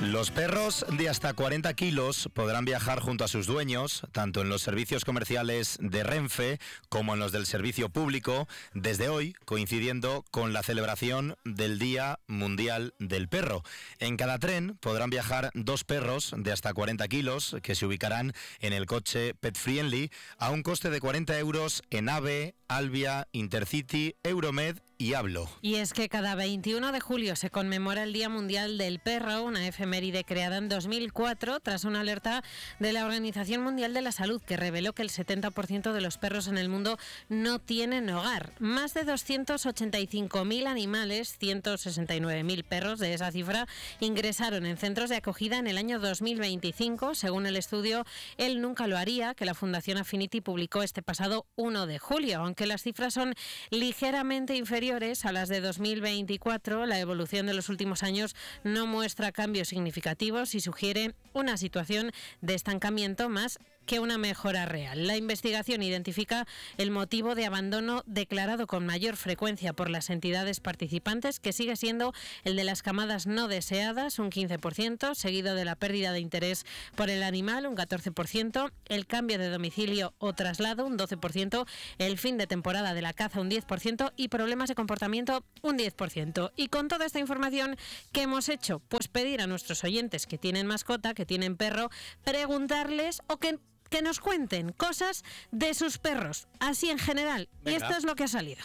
Los perros de hasta 40 kilos podrán viajar junto a sus dueños, tanto en los servicios comerciales de Renfe como en los del servicio público, desde hoy, coincidiendo con la celebración del Día Mundial del Perro. En cada tren podrán viajar 2 perros de hasta 40 kilos que se ubicarán en el coche Pet Friendly a un coste de 40 euros en AVE, Albia, Intercity, Euromed y Hablo. Y es que cada 21 de julio se conmemora el Día Mundial del Perro, una efeméride creada en 2004 tras una alerta de la Organización Mundial de la Salud que reveló que el 70% de los perros en el mundo no tienen hogar. Más de 285.000 animales, 169.000 perros de esa cifra, ingresaron en centros de acogida en el año 2025, según el estudio Él nunca lo haría, que la Fundación Affinity publicó este pasado 1 de julio. Aunque las cifras son ligeramente inferiores a las de 2024, la evolución de los últimos años no muestra cambios significativos y sugiere una situación de estancamiento más que una mejora real. La investigación identifica el motivo de abandono declarado con mayor frecuencia por las entidades participantes, que sigue siendo el de las camadas no deseadas, un 15%, seguido de la pérdida de interés por el animal, un 14%, el cambio de domicilio o traslado, un 12%, el fin de temporada de la caza, un 10%, y problemas de comportamiento, un 10%. Y con toda esta información, ¿qué hemos hecho? Pues pedir a nuestros oyentes que tienen mascota, que tienen perro, preguntarles o que nos cuenten cosas de sus perros, así en general. Venga. Y esto es lo que ha salido.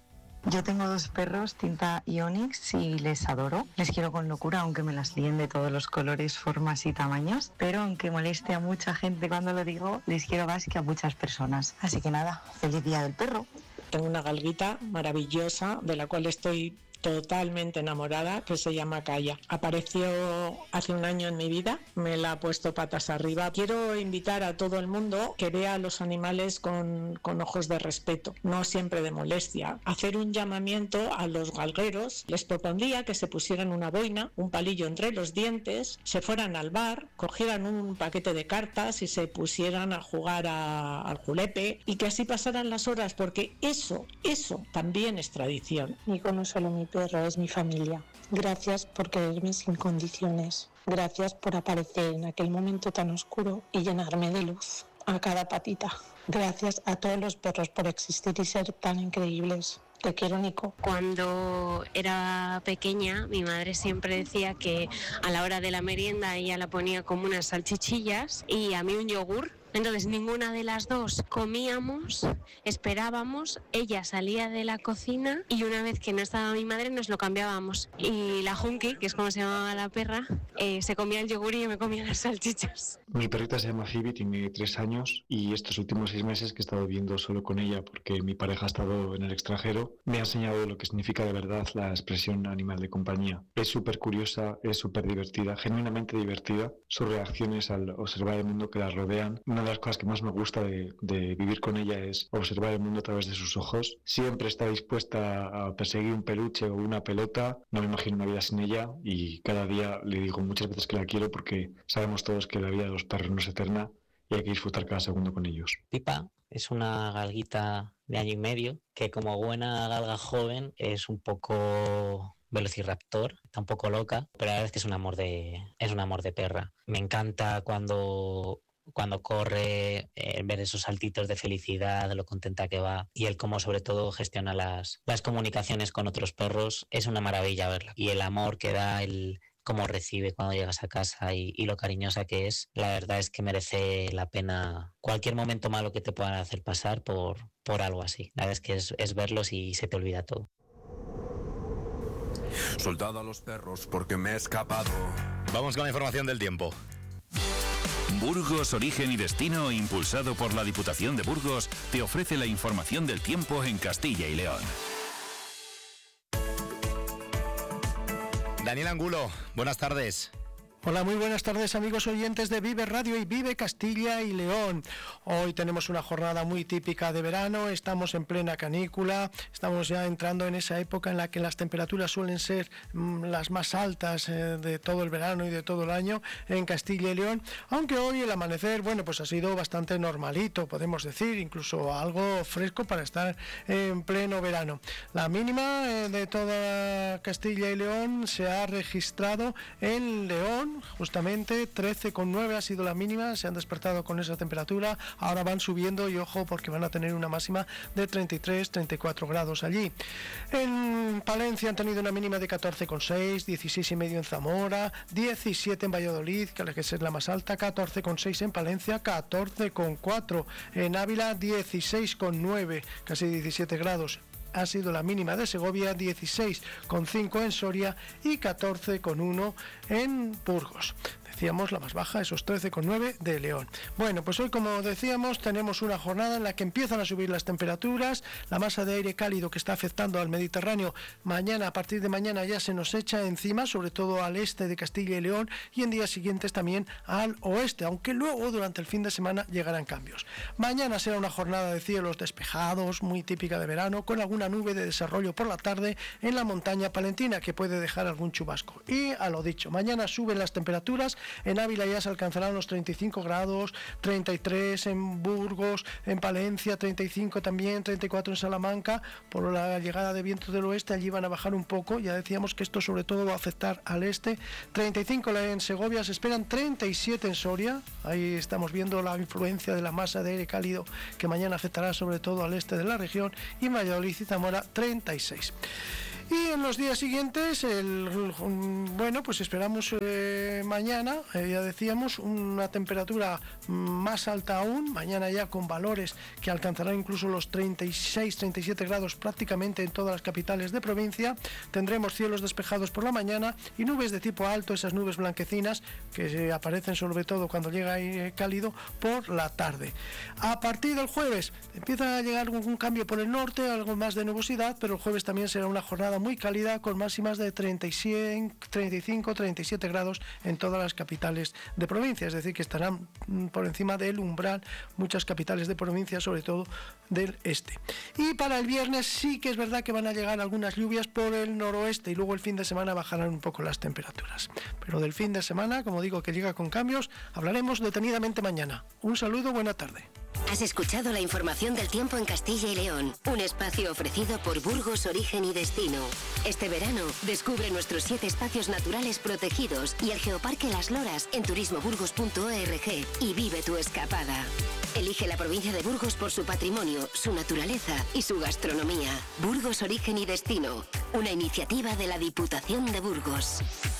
Yo tengo 2 perros, Tinta y Onyx, y les adoro. Les quiero con locura, aunque me las líen de todos los colores, formas y tamaños. Pero aunque moleste a mucha gente cuando lo digo, les quiero más que a muchas personas. Así que nada, feliz Día del Perro. Tengo una galguita maravillosa de la cual estoy totalmente enamorada, que se llama Kaya. Apareció hace un año en mi vida, me la ha puesto patas arriba. Quiero invitar a todo el mundo que vea a los animales con ojos de respeto, no siempre de molestia. Hacer un llamamiento a los galgueros. Les propondría que se pusieran una boina, un palillo entre los dientes, se fueran al bar, cogieran un paquete de cartas y se pusieran a jugar al julepe, y que así pasaran las horas, porque eso también es tradición. Nico no es solo mi perro, es mi familia. Gracias por quererme sin condiciones. Gracias por aparecer en aquel momento tan oscuro y llenarme de luz a cada patita. Gracias a todos los perros por existir y ser tan increíbles. Te quiero, Nico. Cuando era pequeña, mi madre siempre decía que a la hora de la merienda ella la ponía como unas salchichillas y a mí un yogur. Entonces ninguna de las dos comíamos, esperábamos, ella salía de la cocina y una vez que no estaba mi madre nos lo cambiábamos. Y la Junkie, que es como se llamaba la perra, se comía el yogur y yo me comía las salchichas. Mi perrita se llama Phoebe, tiene 3 años y estos últimos 6 meses que he estado viviendo solo con ella porque mi pareja ha estado en el extranjero, me ha enseñado lo que significa de verdad la expresión animal de compañía. Es súper curiosa, es súper divertida, genuinamente divertida. Sus reacciones al observar el mundo que la rodean. Una de las cosas que más me gusta de vivir con ella es observar el mundo a través de sus ojos. Siempre está dispuesta a perseguir un peluche o una pelota. No me imagino una vida sin ella y cada día le digo muchas veces que la quiero porque sabemos todos que la vida de los perros no es eterna y hay que disfrutar cada segundo con ellos. Pipa es una galguita de 1 año y medio que, como buena galga joven, es un poco velociraptor, está un poco loca, pero la verdad es que es un amor de perra. Me encanta cuando corre, ver esos saltitos de felicidad, lo contenta que va, y él como sobre todo gestiona las comunicaciones con otros perros. Es una maravilla verla, y el amor que da, el cómo recibe cuando llegas a casa y lo cariñosa que es, la verdad es que merece la pena cualquier momento malo que te puedan hacer pasar por algo así. La verdad es que es verlos y se te olvida todo. Soltado a los perros porque me he escapado. Vamos con la información del tiempo. Burgos, origen y destino, impulsado por la Diputación de Burgos, te ofrece la información del tiempo en Castilla y León. Daniel Angulo, buenas tardes. Hola, muy buenas tardes, amigos oyentes de Vive Radio y Vive Castilla y León. Hoy tenemos una jornada muy típica de verano, estamos en plena canícula, estamos ya entrando en esa época en la que las temperaturas suelen ser las más altas de todo el verano y de todo el año en Castilla y León, aunque hoy el amanecer, pues ha sido bastante normalito, podemos decir, incluso algo fresco para estar en pleno verano. La mínima de toda Castilla y León se ha registrado en León, León, justamente 13,9 ha sido la mínima, se han despertado con esa temperatura, ahora van subiendo y ojo porque van a tener una máxima de 33-34 grados allí. En Palencia han tenido una mínima de 14,6, 16,5 en Zamora, 17 en Valladolid, que es la más alta, 14,6 en Palencia, 14,4 en Ávila, 16,9, casi 17 grados. Ha sido la mínima de Segovia, 16,5 en Soria y 14,1 en Burgos. Decíamos la más baja, esos 13,9 de León. Bueno, pues hoy, como decíamos, tenemos una jornada en la que empiezan a subir las temperaturas, la masa de aire cálido que está afectando al Mediterráneo, mañana, a partir de mañana ya se nos echa encima, sobre todo al este de Castilla y León, y en días siguientes también al oeste, aunque luego durante el fin de semana llegarán cambios. Mañana será una jornada de cielos despejados, muy típica de verano, con alguna nube de desarrollo por la tarde en la montaña palentina que puede dejar algún chubasco. Y a lo dicho, mañana suben las temperaturas. En Ávila ya se alcanzarán los 35 grados, 33 en Burgos, en Palencia 35 también, 34 en Salamanca. Por la llegada de vientos del oeste allí van a bajar un poco, ya decíamos que esto sobre todo va a afectar al este. 35 en Segovia, se esperan 37 en Soria, ahí estamos viendo la influencia de la masa de aire cálido que mañana afectará sobre todo al este de la región, y Valladolid y Zamora 36. Y en los días siguientes, bueno, pues esperamos mañana, ya decíamos, una temperatura más alta aún, mañana ya con valores que alcanzarán incluso los 36-37 grados prácticamente en todas las capitales de provincia. Tendremos cielos despejados por la mañana y nubes de tipo alto, esas nubes blanquecinas que aparecen sobre todo cuando llega aire cálido por la tarde. A partir del jueves empieza a llegar algún cambio por el norte, algo más de nubosidad, pero el jueves también será una jornada muy cálida con máximas de 35-37 grados en todas las capitales de provincia, es decir, que estarán por encima del umbral muchas capitales de provincia, sobre todo del este. Y para el viernes sí que es verdad que van a llegar algunas lluvias por el noroeste y luego el fin de semana bajarán un poco las temperaturas. Pero del fin de semana, como digo, que llega con cambios, hablaremos detenidamente mañana. Un saludo, buena tarde. Has escuchado la información del tiempo en Castilla y León, un espacio ofrecido por Burgos Origen y Destino. Este verano, descubre nuestros 7 espacios naturales protegidos y el Geoparque Las Loras en turismoburgos.org y vive tu escapada. Elige la provincia de Burgos por su patrimonio, su naturaleza y su gastronomía. Burgos Origen y Destino, una iniciativa de la Diputación de Burgos.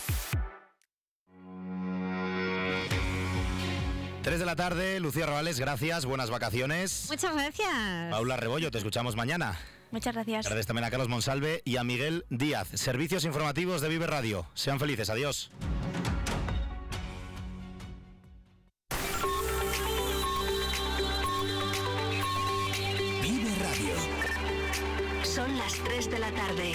3 de la tarde, Lucía Robales, gracias, buenas vacaciones. Muchas gracias. Paula Rebollo, te escuchamos mañana. Muchas gracias. Gracias también a Carlos Monsalve y a Miguel Díaz. Servicios informativos de Vive Radio. Sean felices, adiós. Vive Radio. Son las 3 de la tarde.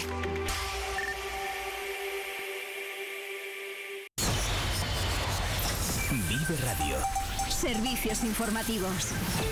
Vive Radio. Servicios informativos.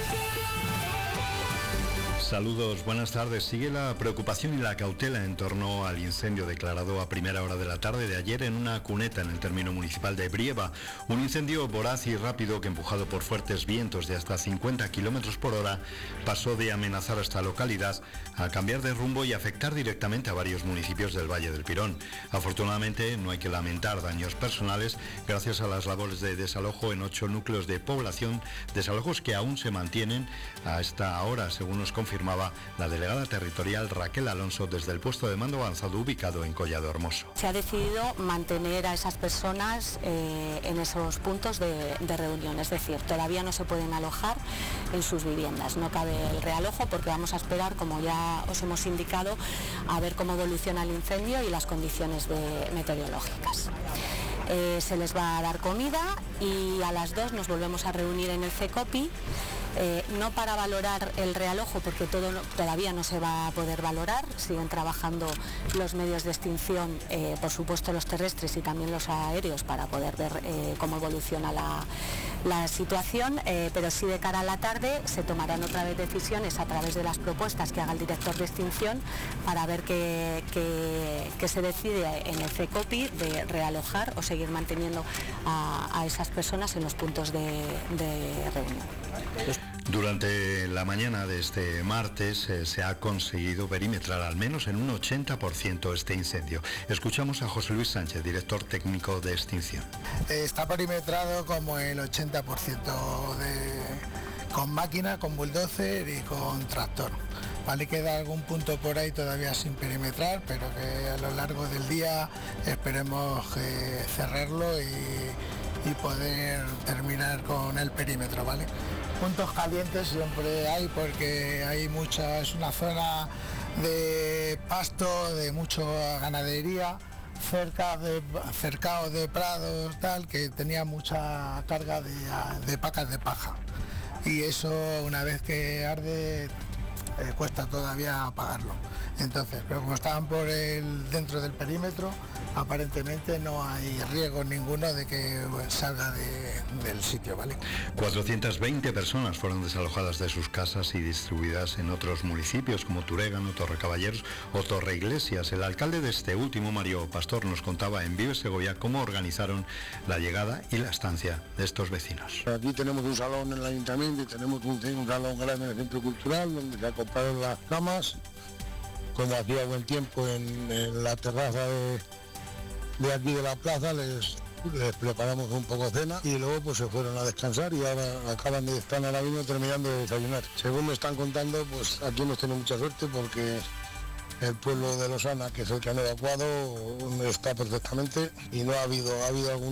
Saludos, buenas tardes. Sigue la preocupación y la cautela en torno al incendio declarado a primera hora de la tarde de ayer en una cuneta en el término municipal de Brieva. Un incendio voraz y rápido que, empujado por fuertes vientos de hasta 50 kilómetros por hora, pasó de amenazar a esta localidad a cambiar de rumbo y afectar directamente a varios municipios del Valle del Pirón. Afortunadamente no hay que lamentar daños personales gracias a las labores de desalojo en 8 núcleos de población, desalojos que aún se mantienen a esta hora, según nos confirmaba la delegada territorial Raquel Alonso desde el puesto de mando avanzado ubicado en Collado Hermoso. Se ha decidido mantener a esas personas en esos puntos de reunión, es decir, todavía no se pueden alojar en sus viviendas, no cabe el realojo porque vamos a esperar, como ya os hemos indicado, a ver cómo evoluciona el incendio y las condiciones meteorológicas. Se les va a dar comida y a las 2 nos volvemos a reunir en el CECOPI, no para valorar el realojo porque todavía no se va a poder valorar, siguen trabajando los medios de extinción, por supuesto los terrestres y también los aéreos para poder ver cómo evoluciona la situación, pero sí de cara a la tarde se tomarán otra vez decisiones a través de las propuestas que haga el director de extinción para ver qué se decide en el CECOPI de realojar o seguir manteniendo a esas personas en los puntos de reunión. Durante la mañana de este martes se ha conseguido perimetrar al menos en un 80% este incendio. Escuchamos a José Luis Sánchez, director técnico de extinción. Está perimetrado como el 80% con máquina, con bulldozer y con tractor. Vale, queda algún punto por ahí todavía sin perimetrar, pero que a lo largo del día esperemos cerrarlo y poder terminar con el perímetro, ¿vale? Puntos calientes siempre hay porque es una zona de pasto, de mucha ganadería, cercado de prados, tal, que tenía mucha carga de pacas de paja. Y eso, una vez que arde, cuesta todavía apagarlo. Entonces, pero como estaban dentro del perímetro, aparentemente no hay riesgo ninguno de que salga del sitio, ¿vale? 420 personas fueron desalojadas de sus casas y distribuidas en otros municipios como Turégano, Torrecaballeros o Torreiglesias. El alcalde de este último, Mario Pastor, nos contaba en Vive Segovia cómo organizaron la llegada y la estancia de estos vecinos. Aquí tenemos un salón en el ayuntamiento y tenemos un salón grande en el centro cultural donde se acoplaron las camas. Como hacía buen tiempo en la terraza de aquí de la plaza les preparamos un poco cena y luego pues se fueron a descansar y ahora acaban de estar ahora mismo terminando de desayunar. Según me están contando, pues aquí hemos tenido mucha suerte porque el pueblo de Losana, que es el que han evacuado, está perfectamente y no ha habido algún